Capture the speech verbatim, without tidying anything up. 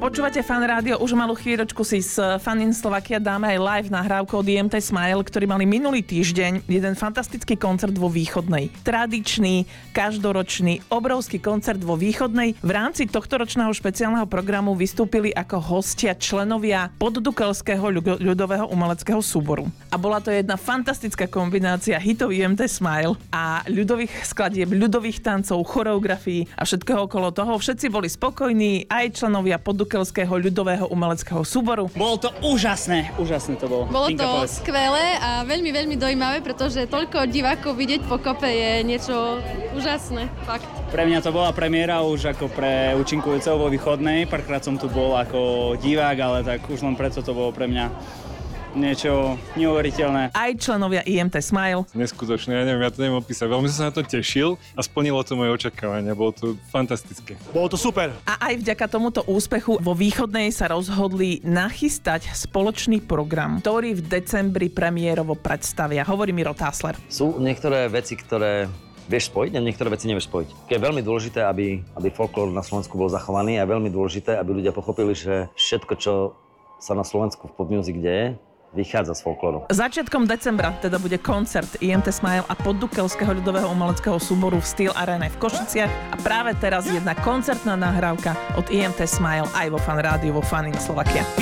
Počúvate Fan Rádio, už malú chvíľočku si s Fan in Slovakia dáme aj live nahrávku od í em té Smile, ktorí mali minulý týždeň jeden fantastický koncert vo Východnej. Tradičný, každoročný, obrovský koncert vo Východnej. V rámci tohto ročného špeciálneho programu vystúpili ako hostia členovia Poddukelského ľudového umeleckého súboru. A bola to jedna fantastická kombinácia hitov í em té Smile a ľudových skladieb, ľudových tancov, choreografií a všetkého okolo toho. Všetci boli spokojní, aj členovia Poddukelského ľudového umeleckého súboru. Bolo to úžasné, úžasné to bolo. Bolo Tinka, to povedz. skvelé a veľmi, veľmi dojímavé, pretože toľko divákov vidieť po kope je niečo úžasné, fakt. Pre mňa to bola premiéra už ako pre účinkujúceho vo Východnej. Párkrát som tu bol ako divák, ale tak už len preto to bolo pre mňa niečo neuveriteľné. Aj členovia í em té Smile. Neskutočné, ja neviem, ja to neviem opísať. Veľmi som sa na to tešil a splnilo to moje očakávania. Bolo to fantastické. Bolo to super. A aj vďaka tomuto úspechu vo Východnej sa rozhodli nachystať spoločný program, ktorý v decembri premiérovo predstavia. Hovorí Miro Tásler. Sú niektoré veci, ktoré vieš spojiť a niektoré veci nevieš spojiť. Je veľmi dôležité, aby, aby folklór na Slovensku bol zachovaný a je veľmi dôležité, aby ľudia pochopili, že všetko, čo sa na Slovensku v pop music deje, vychádza z folklóru. Začiatkom decembra teda bude koncert í em té Smile a Poddukelského ľudového umeleckého súboru v Steel Arene v Košiciach a práve teraz jedna koncertná nahrávka od í em té Smile aj vo Fan Rádiu vo Fan in Slovakia.